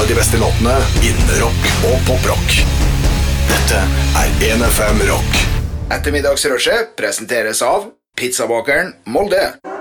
de beste låtene innen rock og poprock. Dette er 1FM Rock. Ettermiddagsrushet presenteres av Pizzabakeren Molde.